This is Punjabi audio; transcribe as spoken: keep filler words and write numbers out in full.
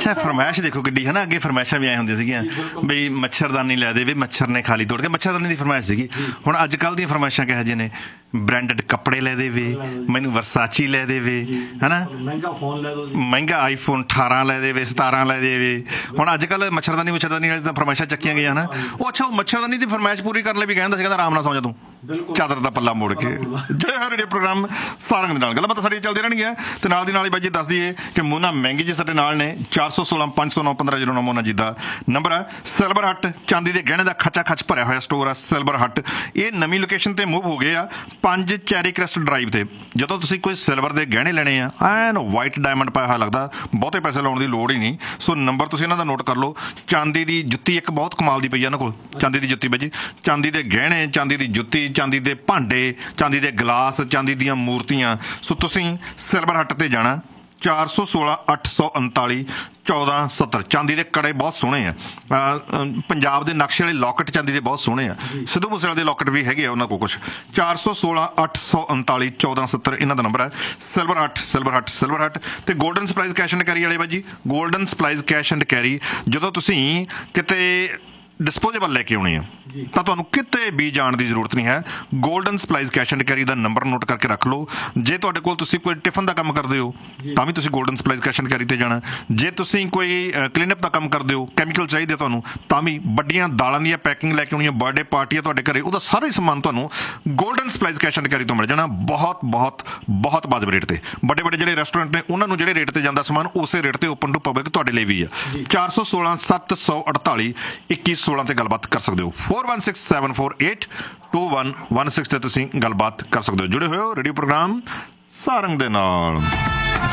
ਅੱਛਾ ਫਰਮਾਇਸ਼ ਦੇਖੋ ਕਿੱਡੀ ਹੈ ਨਾ। ਅੱਗੇ ਫਰਮਾਇਸ਼ਾਂ ਵੀ ਆਏ ਹੁੰਦੀਆਂ ਸੀਗੀਆਂ ਬਈ ਮੱਛਰਦਾਨੀ ਲੈ ਦੇ ਵੀ ਮੱਛਰ ਨੇ ਖਾਲੀ ਤੋੜ ਕੇ, ਮੱਛਰਦਾਨੀ ਦੀ ਫਰਮਾਇਸ਼ ਸੀਗੀ। ਹੁਣ ਅੱਜ ਕੱਲ੍ਹ ਦੀਆਂ ਫਰਮਾਇਸ਼ਾਂ ਕਿਹੋ ਜਿਹੀਆਂ ਨੇ? ਬ੍ਰੈਂਡਡ ਕੱਪੜੇ ਲੈ ਦੇਵੇ, ਮੈਨੂੰ ਵਰਸਾਚੀ ਲੈ ਦੇਵੇ, ਹੈ ਨਾ, ਮਹਿੰਗਾ ਆਈਫੋਨ ਅਠਾਰਾਂ ਲੈ ਦੇਵੇ, ਸਤਾਰਾਂ ਲੈ ਦੇਵੇ। ਹੁਣ ਅੱਜ ਕੱਲ੍ਹ ਮੱਛਰਦਾਨੀ ਮੱਛਰਦਾਨੀ ਵਾਲੀ ਤਾਂ ਫਰਮਾਇਸ਼ਾਂ ਚੱਕੀਆਂ ਗਈਆਂ ਹੈ ਨਾ। ਉਹ ਅੱਛਾ ਉਹ ਮੱਛਰਦਾਨੀ ਦੀ ਫਰਮਾਇਸ਼ ਪੂਰੀ ਕਰਨ ਲਈ ਵੀ ਕਹਿੰਦਾ ਸੀ, ਕਹਿੰਦਾ ਆਰਾਮ ਨਾਲ ਸੌਂ ਜਾ ਤੂੰ, ਚਾਦਰ ਦਾ ਪੱਲਾ ਮੋੜ ਕੇ। ਜਿਹੜਾ ਰੇਡੀਓ ਪ੍ਰੋਗਰਾਮ ਸਾਰਿਆਂ ਦੇ ਨਾਲ ਗੱਲਾਂ ਬਾਤਾਂ ਸਾਡੀਆਂ ਚੱਲਦੀਆਂ ਰਹਿਣਗੀਆਂ। ਅਤੇ ਨਾਲ ਦੀ ਨਾਲ ਹੀ ਬਾਈ ਜੀ ਦੱਸ ਦਈਏ ਕਿ ਮੋਨਾ ਮਹਿੰਗੀ ਜੀ ਸਾਡੇ ਨਾਲ ਨੇ। ਚਾਰ ਸੌ ਸੋਲਾਂ ਪੰਜ ਸੌ ਨੌ ਪੰਦਰਾਂ ਜ਼ੀਰੋ ਨੌ ਮੋਨਾ ਜੀ ਦਾ ਨੰਬਰ ਆ। ਸਿਲਵਰ ਹੱਟ ਚਾਂਦੀ ਦੇ ਗਹਿਣੇ ਦਾ ਖੱਚਾ ਖੱਚ ਭਰਿਆ ਹੋਇਆ ਸਟੋਰ ਆ ਸਿਲਵਰ ਹੱਟ। ਇਹ ਨਵੀਂ ਲੋਕੇਸ਼ਨ 'ਤੇ ਮੂਵ ਹੋ ਗਏ ਆ, ਪੰਜ ਚੈਰੀ ਕ੍ਰੈਸਟ ਡਰਾਈਵ 'ਤੇ। ਜਦੋਂ ਤੁਸੀਂ ਕੋਈ ਸਿਲਵਰ ਦੇ ਗਹਿਣੇ ਲੈਣੇ ਆ, ਐਨ ਵਾਈਟ ਡਾਇਮੰਡ ਪਾਇਆ ਹੋਇਆ ਲੱਗਦਾ, ਬਹੁਤੇ ਪੈਸੇ ਲਾਉਣ ਦੀ ਲੋੜ ਹੀ ਨਹੀਂ। ਸੋ ਨੰਬਰ ਤੁਸੀਂ ਇਹਨਾਂ ਦਾ ਨੋਟ ਕਰ ਲਓ। ਚਾਂਦੀ ਦੀ ਜੁੱਤੀ ਇੱਕ ਬਹੁਤ ਕਮਾਲ ਦੀ ਪਈ ਆ ਇਹਨਾਂ ਕੋਲ, ਚਾਂਦੀ ਦੀ ਜੁੱਤੀ ਬਾਈ ਜੀ, ਚਾਂਦੀ ਦੇ ਗਹਿਣੇ, ਚਾਂਦੀ ਦੀ ਜੁੱਤੀ, ਚਾਂਦੀ ਦੇ ਭਾਂਡੇ, ਚਾਂਦੀ ਦੇ ਗਲਾਸ, ਚਾਂਦੀ ਦੀਆਂ ਮੂਰਤੀਆਂ। ਸੋ ਤੁਸੀਂ ਸਿਲਵਰ ਹੱਟ 'ਤੇ ਜਾਣਾ। ਚਾਰ ਸੌ ਸੋਲਾਂ ਅੱਠ ਸੌ ਉਨਤਾਲੀ ਚੌਦਾਂ ਸੱਤਰ। ਚਾਂਦੀ ਦੇ ਕੜੇ ਬਹੁਤ ਸੋਹਣੇ ਆ, ਪੰਜਾਬ ਦੇ ਨਕਸ਼ੇ ਵਾਲੇ ਲੋਕਟ ਚਾਂਦੀ ਦੇ ਬਹੁਤ ਸੋਹਣੇ ਆ। ਸਿੱਧੂ ਮੂਸੇਵਾਲੇ ਦੇ ਲੋਕਟ ਵੀ ਹੈਗੇ ਆ ਉਹਨਾਂ ਕੋਲ ਕੁਛ। ਚਾਰ ਸੌ ਸੋਲਾਂ ਅੱਠ ਸੌ ਉਨਤਾਲੀ ਚੌਦਾਂ ਸੱਤਰ ਇਹਨਾਂ ਦਾ ਨੰਬਰ ਹੈ। ਸਿਲਵਰ ਹੱਟ ਸਿਲਵਰ ਹੱਟ ਸਿਲਵਰ ਹੱਟ। ਅਤੇ golden supplies cash and carry ਵਾਲੇ ਬਾਈ ਜੀ, golden supplies cash and carry. ਜਦੋਂ ਤੁਸੀਂ ਕਿਤੇ ਡਿਸਪੋਜ਼ੇਬਲ ਲੈ ਕੇ ਆਉਣੇ ਆ ਤਾਂ ਤੁਹਾਨੂੰ ਕਿਤੇ ਵੀ ਜਾਣ ਦੀ ਜ਼ਰੂਰਤ ਨਹੀਂ ਹੈ। Golden supplies cash and carry the number note ਕਰਕੇ ਰੱਖ ਲਓ। ਜੇ ਤੁਹਾਡੇ ਕੋਲ ਤੁਸੀਂ ਕੋਈ ਟਿਫਨ ਦਾ ਕੰਮ ਕਰਦੇ ਹੋ ਤਾਂ ਵੀ ਤੁਸੀਂ golden supplies cash and carry 'ਤੇ ਜਾਣਾ। ਜੇ ਤੁਸੀਂ ਕੋਈ ਕਲੀਨਅਪ ਦਾ ਕੰਮ ਕਰਦੇ ਹੋ, ਕੈਮੀਕਲ ਚਾਹੀਦੇ ਤੁਹਾਨੂੰ, ਤਾਂ ਵੀ ਵੱਡੀਆਂ ਦਾਲਾਂ ਦੀਆਂ ਪੈਕਿੰਗ ਲੈ ਕੇ ਆਉਣੀਆਂ, ਬਰਥਡੇ ਪਾਰਟੀ ਆ ਤੁਹਾਡੇ ਘਰੇ, ਉਹਦਾ ਸਾਰਾ ਹੀ ਸਮਾਨ ਤੁਹਾਨੂੰ golden supplies cash and carry ਤੋਂ ਮਿਲ ਜਾਣਾ। ਬਹੁਤ ਬਹੁਤ ਬਹੁਤ ਵਾਜਬ ਰੇਟ 'ਤੇ। ਵੱਡੇ ਵੱਡੇ ਜਿਹੜੇ ਰੈਸਟੋਰੈਂਟ ਨੇ ਉਹਨਾਂ ਨੂੰ ਜਿਹੜੇ ਰੇਟ 'ਤੇ ਜਾਂਦਾ ਸਮਾਨ, ਉਸੇ ਰੇਟ 'ਤੇ ਓਪਨ ਟੂ ਪਬਲਿਕ ਤੁਹਾਡੇ ਲਈ ਵੀ ਆ। ਚਾਰ ਸੌ ਸੋਲਾਂ ਸੱਤ ਸੌ ਅੜਤਾਲੀ ਇੱਕੀ ਸੋਲਾਂ 'ਤੇ ਗੱਲਬਾਤ ਕਰ ਸਕਦੇ ਹੋ। Four one six seven four eight two one one six 'ਤੇ ਤੁਸੀਂ ਗੱਲਬਾਤ ਕਰ ਸਕਦੇ ਹੋ। ਜੁੜੇ ਹੋਏ ਹੋ ਰੇਡੀਓ ਪ੍ਰੋਗਰਾਮ ਸਾਰੰਗ ਦੇ ਨਾਲ।